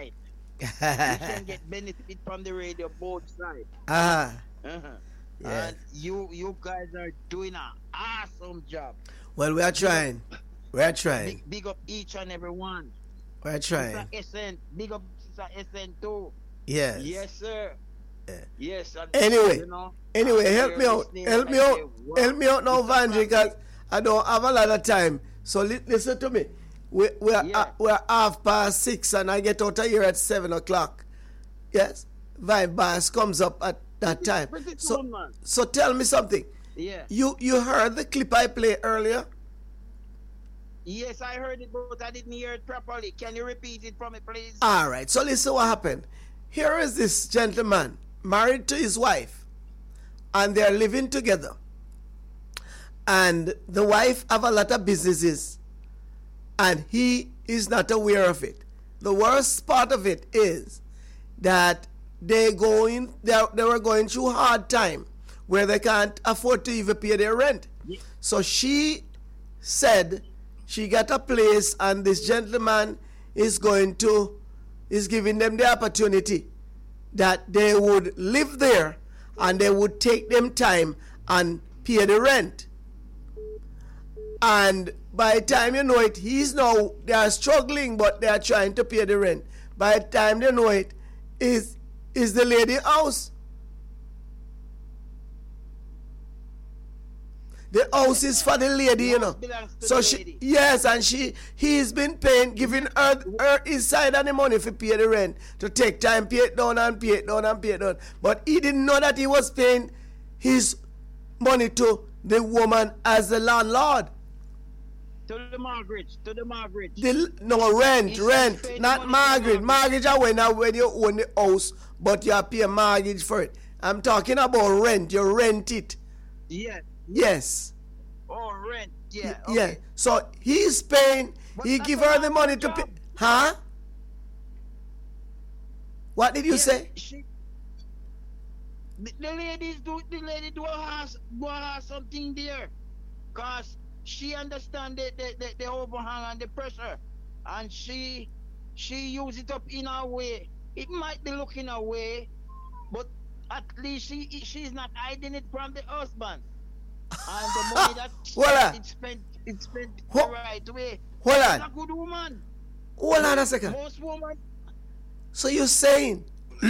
sides. We can get benefit from the radio both sides. Ah, Uh-huh. yes. And you guys are doing an awesome job. Well, we are Big up, trying. We are trying. big up each and every one. We are Sister trying. SN, big up Sister SN too. Yes. Yes, sir. Yeah. Yes, and Anyway, you know, anyway, I'm help here me out. listening Help and I me say, out. Help wow, me out now, Mr. Vanji, because Francis. I don't have a lot of time. So listen to me. Yeah, We're 6:30 and I get out of here at 7 o'clock. Yes, Vibe Bass comes up at that time. pretty So soon, man. so tell me something. Yeah. You heard the clip I played earlier? Yes, I heard it, but I didn't hear it properly. Can you repeat it for me, please? All right. So listen what happened. Here is this gentleman married to his wife, and they're living together. And the wife have a lot of businesses, and he is not aware of it. The worst part of it is that they were going through a hard time where they can't afford to even pay their rent. Yeah. So she said she got a place, and this gentleman is giving them the opportunity that they would live there and they would take them time and pay the rent. And by the time you know it, they are struggling, but they are trying to pay the rent. By the time they know it, is the lady house. The house is for the lady, The you house know. belongs to So the she, lady. yes, and he's been paying, giving her his side of the money for pay the rent, to take time, pay it down and pay it down and pay it down. But he didn't know that he was paying his money to the woman as the landlord. To the mortgage, to the mortgage. No, rent, He's paying the not money to the mortgage. Mortgage are when you own the house, but you pay mortgage for it. I'm talking about rent. You rent it. Yeah. Yes. Oh, rent. Yeah. Yeah. Okay. So he's paying. But He that's give a her the money normal to pay. job. Huh? What did you Yeah, say? the lady do have something there, cause she understand the overhang and the pressure, and she use it up in a way. It might be looking away, but at least she's not hiding it from the husband, and the money that Voila. it's spent the Ho- right way. Hold She's on. a good woman. Hold on a second. Most women, So you're saying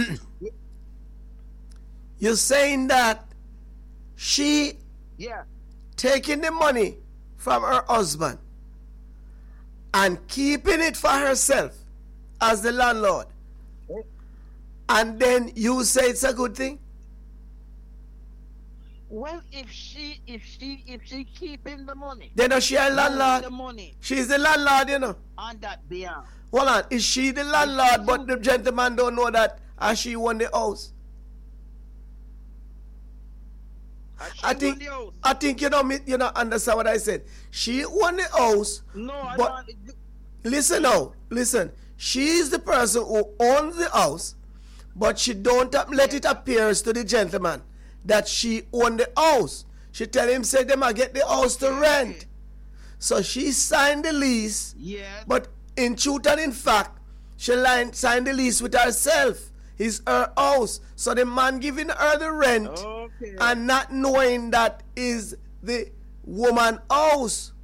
that she yeah, taking the money from her husband and keeping it for herself as the landlord, and then you say it's a good thing? well, if she keeping the money, Then is she a moving the landlord? money She's the landlord, you know. on that behalf. Hold on, is she the landlord, but the gentleman don't know that, as she won the house? Has she I won think the house? you don't understand what I said. She won the house, No, I but don't. listen now, listen. She is the person who owns the house, but she don't let it appear to the gentleman that she own the house. She tell him, say them I get the house to rent. Okay. So she signed the lease, Yeah. but in truth and in fact, she signed the lease with herself. It's her house. So the man giving her the rent Okay. and not knowing that is the woman house.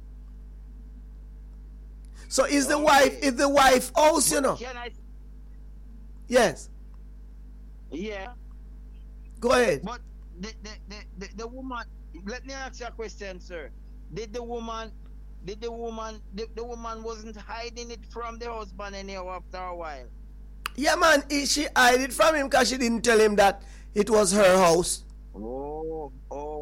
So is the wife house, you know? Can I? Yes. Yeah. Go ahead. But the woman. Let me ask you a question, sir. Did the woman wasn't hiding it from the husband anyhow after a while? Yeah, man, she hid it from him because she didn't tell him that it was her house. Oh.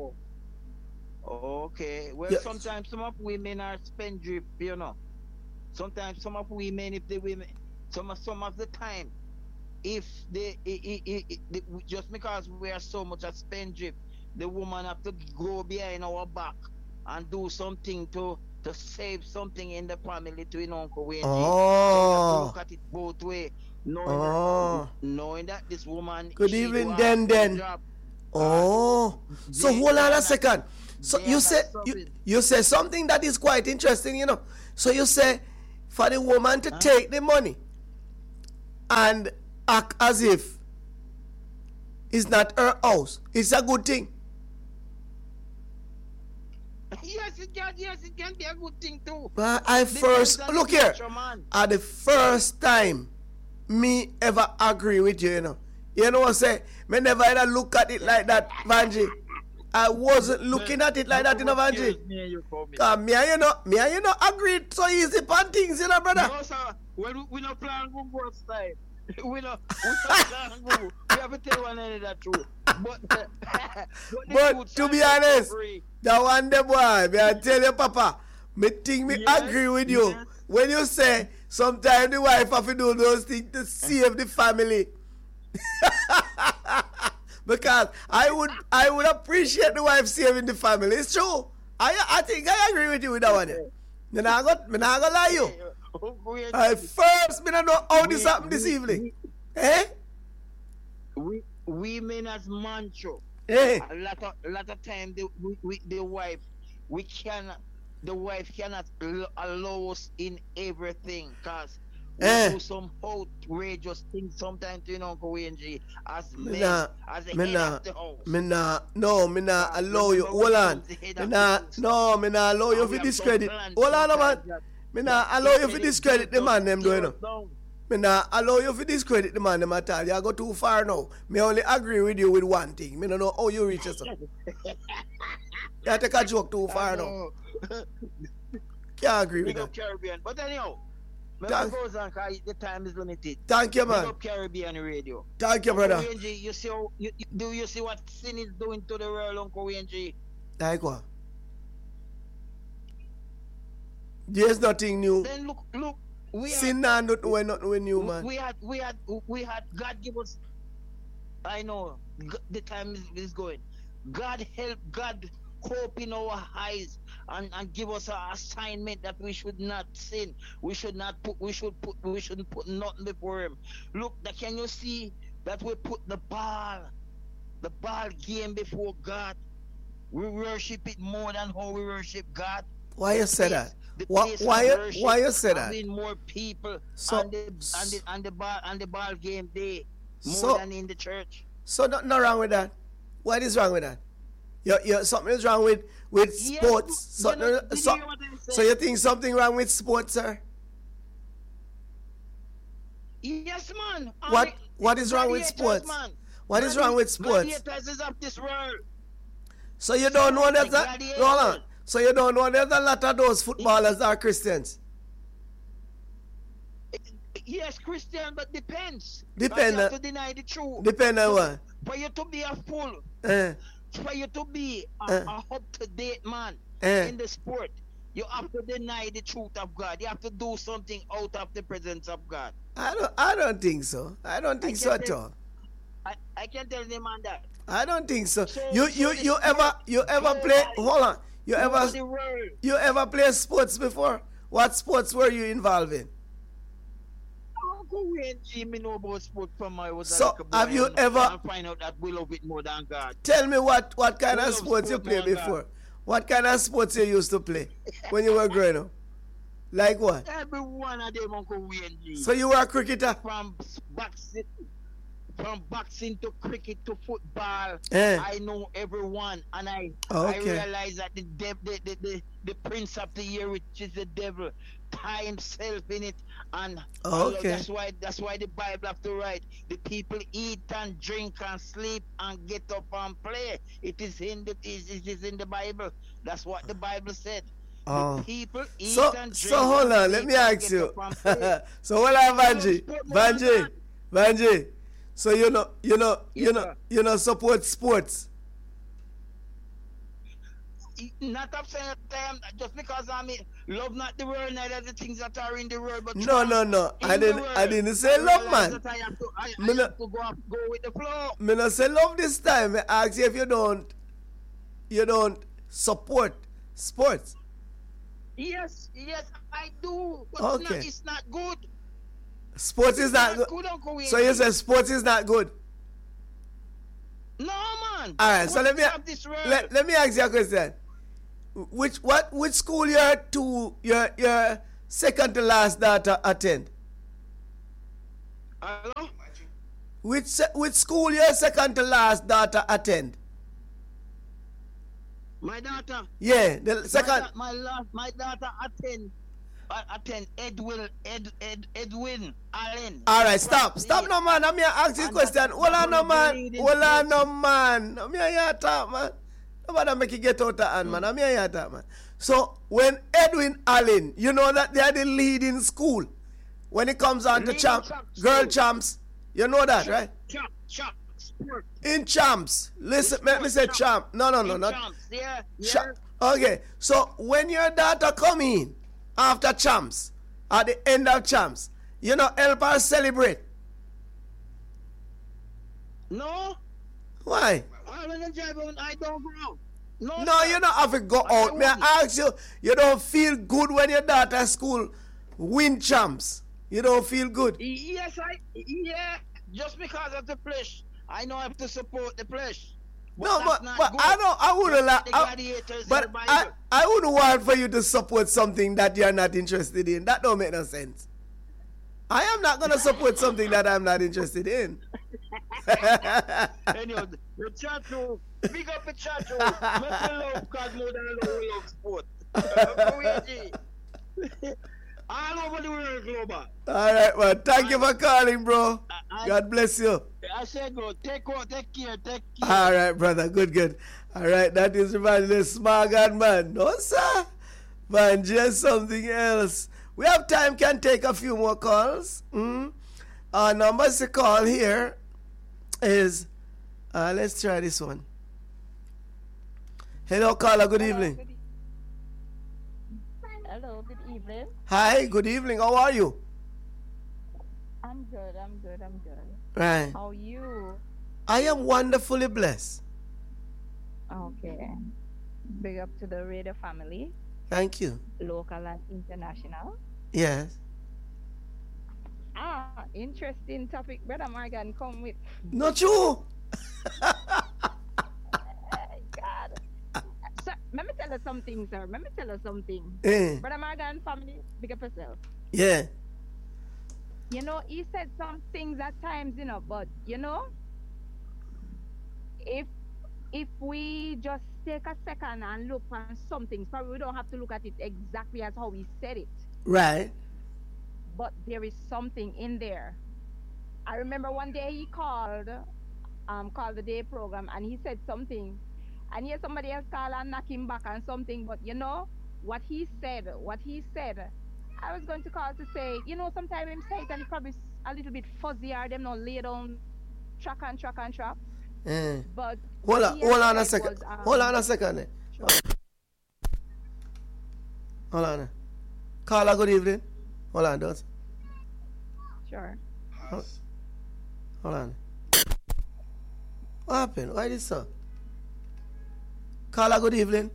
Okay. Well, Yeah. sometimes some of women are spendthrift, you know. Sometimes some of women, if the women, some of the time, if just because we are so much a spendthrift, the woman have to go behind our back and do something to save something in the family to Uncle Wayne. So we have to Oh. look at it both way, Oh. knowing that this woman. Good she evening, do have Den a Den. job. Oh. So They hold on are a not- second. So they you are say not solid. you say something that is quite interesting, you know. So you say for the woman to take the money and act as if it's not her house. It's a good thing. Yes, it can be a good thing too. But I first look here. At the first time me ever agree with you, you know. You know what I say? Me never ever look at it like that, Vanji. I wasn't looking at it like that, you know, Vanji. Cause me and you know agreed so easy upon things, you know, brother. No, sir. We not plan go both sides. We not plan go. We have to tell one another truth. But to be honest, that one the boy, me I tell you, Papa, me think me agree with you. Yes. When you say sometimes the wife have to do those things to save the family. Because I would appreciate the wife saving the family. It's true. I think I agree with you with that one. Me not gonna lie you. At first, me don't know how this happened this evening. Women as mancho. A lot of time the wife the wife cannot allow us in everything because we do some outrageous things sometimes, you know, Uncle WNG, as men, as the head of the house. Me not allow you. Hold on. Me not allow you for discredit. Hold on, man. Me not allow you for discredit the man them doing. Me not allow you for discredit the man them at all. You go too far now. Me only agree with you with one thing. Me don't know how you reach yourself. You take a joke too far now. Can't agree with that. Caribbean. But anyhow, the time is limited. Thank you, man. Big up Caribbean radio. Thank you, brother. Uncle WNG, do you see what sin is doing to the world, Uncle WNG? Like what? There's nothing new. Then look. Sin and nothing new, man. We had God give us. I know the time is going. God help, God hope in our eyes and give us an assignment that we should not sin. We shouldn't put nothing before him. Look, can you see that we put the ball game before God? We worship it more than how we worship God. Why you say that? Why you say that? Having more people on the ball game day than in the church. So nothing wrong with that. What is wrong with that? Something is wrong with sports. So you think something wrong with sports, sir? Yes, man. What is wrong with sports? Man. What is wrong with sports? Is of this world. So you don't know that? Hold on. So you don't know there's a lot of those footballers are Christians? Yes, Christian, but depends. Depend. You have to deny the truth. Depend on what? For you to be a fool. For you to be a up-to-date man in the sport, you have to deny the truth of God. You have to do something out of the presence of God. I don't think so. I don't think so at all. I can tell the man that. I don't think so. You ever play? Hold on. You ever play sports before? What sports were you involved in? Me know about sport from I was so have you ever find out that we love it more than God? Tell me what kind of sports you played before. What kind of sports you used to play when you were growing up? Like what? Every one of them, Uncle WNG. So you were a cricketer? From boxing to cricket to football, I know everyone, and I realize that the prince of the year, which is the devil, tie himself in it, and that's why the Bible have to write: the people eat and drink and sleep and get up and play. It is in the Bible. That's what the Bible said. The people eat and drink. So hold on, let me ask you. So what are Vanji? So you know support sports. Not upset just because I mean love not the world, neither the things that are in the world, but no. I didn't say love, man. I have to go with the flow. Me not say love this time. I ask you if you don't support sports. Yes, I do. But it's not good. Sports is not good. So you say sports is not good? No, man. All right. So let me ask you a question. Which school your second to last daughter attend? Hello? Which school your second to last daughter attend? My daughter. Yeah, the second. My daughter attend Edwin Allen. All right, stop no man. I'm here ask you a question. Hold on no man. I'm here talk man. Nobody make you get out of hand man. I'm here talk man. So when Edwin Allen, you know that they are the leading school when it comes on to girl champs. You know that, right? Champ. Sport. In champs. Listen, let me say champ. No, not Champs. Yeah. Okay, so when your daughter come in after champs, at the end of champs, you know, help her celebrate. No. Why? I don't go out. No, you don't have to go out. May I ask you, you don't feel good when your daughter at school win champs? You don't feel good? Yes, just because of the flesh. I know I have to support the flesh. But I wouldn't want for you to support something that you're not interested in. That don't make no sense. I am not going to support something that I'm not interested in. Anyway, the chat room, big up the chat room. Make me love God more than I love sport. All over the world, global. All right, man. Thank you for calling, bro. God bless you. I said, go. Take care. All right, brother. Good. All right, that is the smart God, man. No, sir. Man, just something else. We have time, can take a few more calls. Our number to call here is, let's try this one. Hello, caller. Good evening. Hello, good evening. Hi, good evening. How are you? I'm good. Right. How are you? I am wonderfully blessed. Okay. Big up to the radio family, Thank you. local and international. Yes. Interesting topic, Brother Morgan, come with. Not you. God. So, let me tell you something, sir. Eh. Brother Morgan family, big up yourself. Yeah. You know, he said some things at times, but if we just take a second and look on some things, probably we don't have to look at it exactly as how he said it. Right. But there is something in there. I remember one day he called the day program, and he said something, and here somebody else called and knock him back on something. But what he said, I was going to call to say, sometimes him say it and it's probably a little bit fuzzier, them not lay down track. But hold on a second. Hold on a second. Sure. Hold on. Carla, good evening. Hold on, Dot. Sure. Hold on. What happened? Why this so? Carla, good evening.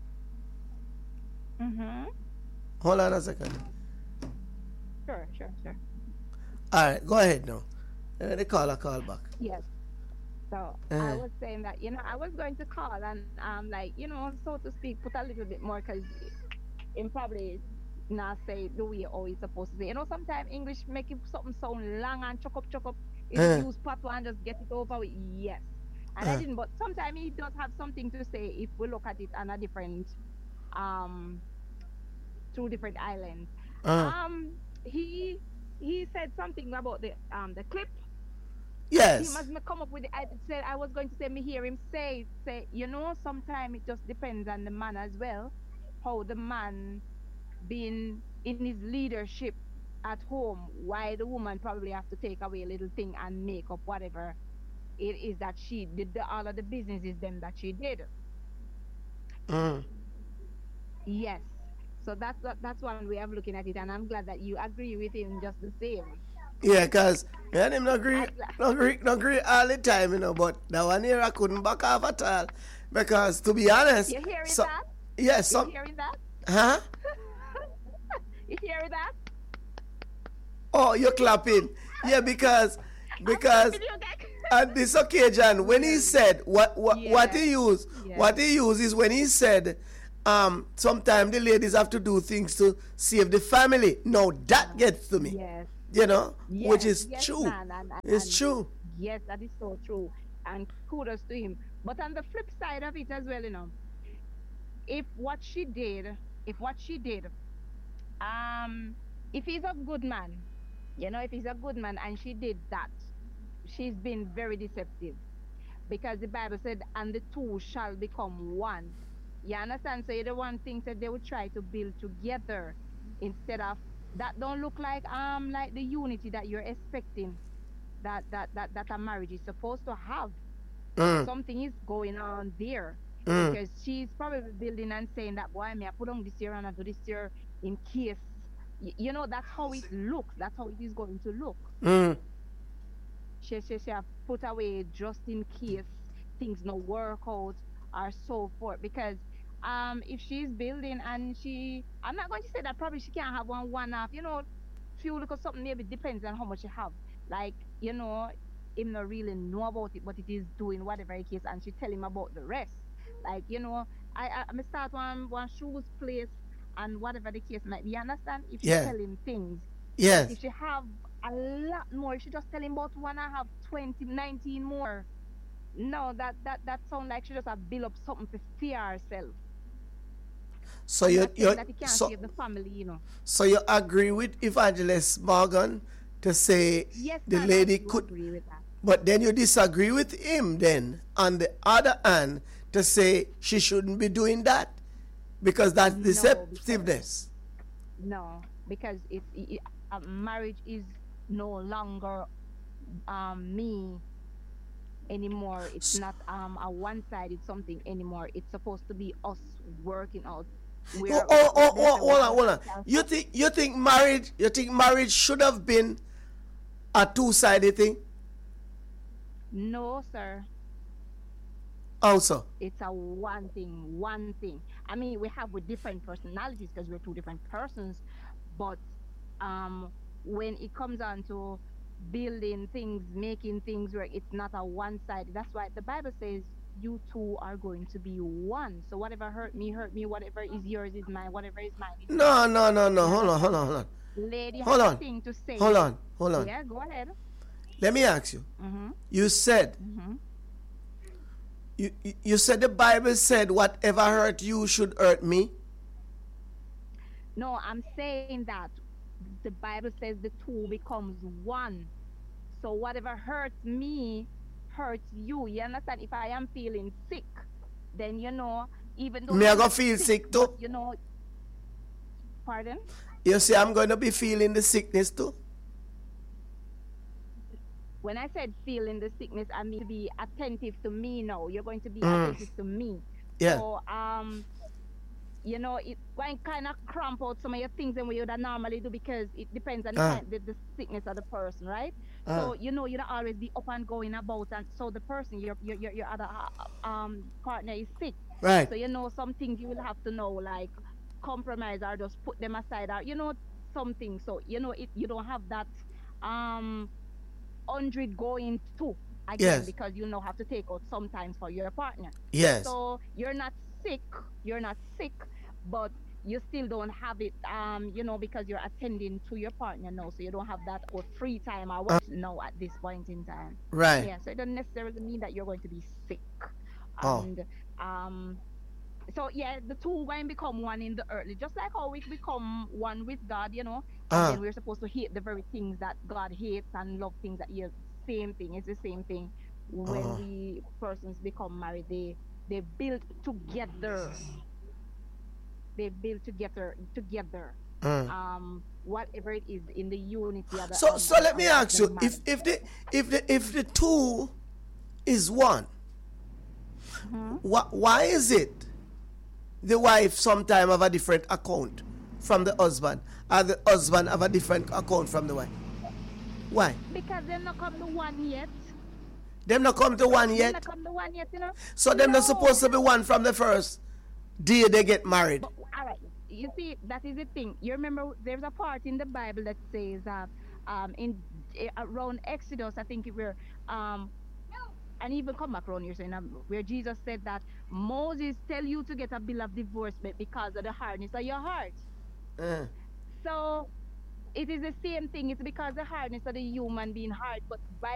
Hold on a second. Sure. All right, go ahead now. The caller call back. Yes. So I was saying that, I was going to call and so to speak, put a little bit more because him probably not say the way how he's supposed to say. Sometimes English make it something sound long and chuck up. Use patois and just get it over with. Yes. And I didn't, but sometimes he does have something to say if we look at it on a different, two different islands. He said something about the clip. Yes. He must come up with I said I was going to say me hear him say sometimes it just depends on the man as well, how the man being in his leadership at home, why the woman probably have to take away a little thing and make up whatever it is that she did, all of the businesses them that she did. Yes. So that's one way of looking at it, and I'm glad that you agree with him just the same. Yeah, cause me and him not agree all the time, but that one here I couldn't back off at all. Because to be honest, you hearing that? Yes, you hearing that? Huh? You hearing that? Oh, you're clapping. Yeah, because on this occasion when he said what he used, what he used is when he said sometimes the ladies have to do things to save the family. Now that gets to me. Yes. which Yes, is yes, true. man, It's and true. yes, that is so true. And kudos to him. But on the flip side of it as well, if what she did, if what she did, um, if he's a good man, if he's a good man and she did that, she's been very deceptive because the Bible said, and the two shall become one. You understand? So the one thinks that they would try to build together instead of that don't look like the unity that you're expecting that a marriage is supposed to have. Mm, Something is going on there mm, because she's probably building and saying that boy, me I put on this year and I do this year in case. That's how it looks. That's how it is going to look. mm. She have put away just in case things no work out or so forth. Because if she's building and I'm not going to say that probably she can't have one off, few look or something maybe depends on how much you have. Like, him not really know about it, but it is doing whatever it is and she tell him about the rest. Like, I'm start one shoes place and whatever the case might be. You understand? If she Yeah. tell him things. But Yes. if she have a lot more, if she just tell him about one I have 20, 19 more. No, that sound like she just a build up something to fear herself. So I'm you not saying you that he can't so save the family. so you agree with Evangelist Morgan to say Yes, the man, I lady do could, agree with that. but then you disagree with him then on the other hand to say she shouldn't be doing that because that's No, because deceptiveness. because marriage is no longer me anymore. It's S- not a one-sided something anymore. It's supposed to be us working out. Oh, Where oh, oh, there's oh, a hold on, one hold on. shall You think marriage should have been a two-sided thing no, sir. also? It's a one thing. I mean, we have with different personalities because we're two different persons, but um, when it comes on to building things, making things work, it's not a one side. That's why the Bible says you two are going to be one. So whatever hurt me. Whatever is yours is mine. Whatever is mine is yours. No, no, no, no. You Hold on, hold understand? on, hold on. Lady Hold have a on. thing to Hold say. on. Hold on. Yeah, go ahead. Let me ask you. Mhm. You said Mhm. you said the Bible said whatever hurt you should hurt me. No, I'm saying that the Bible says the two becomes one. So whatever hurts me hurts you. You understand? If I am feeling sick, then even though Me I you're go not feel sick, sick but too. pardon? You see, I'm going to be feeling the sickness too. When I said feeling the sickness, I mean to be attentive to me now. You're going to be Mm, attentive to me. yeah. So it going kind of cramp out some of your things and what you would normally do because it depends on the Uh, kind the sickness of the person, right? uh, So you don't always be up and going about, and so the person your other partner is sick. right. So some things you will have to know like compromise or just put them aside or something. So you don't have that um 100 going to again Yes. because have to take out sometimes for your partner. Yes. So sick, you're not sick, but you still don't have it, because you're attending to your partner now, so you don't have that or free time or what no at this point in time. Right. Yeah, so it doesn't necessarily mean that you're going to be sick. Oh. And so yeah, the two going become one in the earthly, just like how we become one with God, and Uh, then we're supposed to hate the very things that God hates and love things that He same thing. It's the same thing when uh, we persons become married. They build together. They build together. uh. Whatever it is in the unity of So let me ask the you, if marriage. the two is one, Hmm. why is it the wife sometimes have a different account from the husband, or the husband have a different account from the wife? Why? Because they're not come to one yet. Them not come to one They're not yet. come to one yet. So them not No. supposed to be one from the first day they get married. But all right, you see, that is the thing. You remember, there's a part in the Bible that says that in around Exodus, I think it were and even come back around here saying where Jesus said that Moses tell you to get a bill of divorcement because of the hardness of your heart. Uh, So it is the same thing. It's because the hardness of the human being hard, but by